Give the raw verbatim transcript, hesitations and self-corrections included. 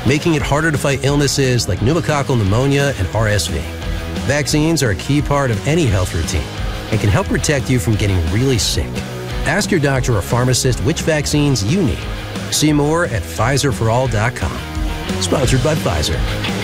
making it harder to fight illnesses like pneumococcal pneumonia and R S V. Vaccines are a key part of any health routine and can help protect you from getting really sick. Ask your doctor or pharmacist which vaccines you need. See more at Pfizer for all dot com. Sponsored by Pfizer.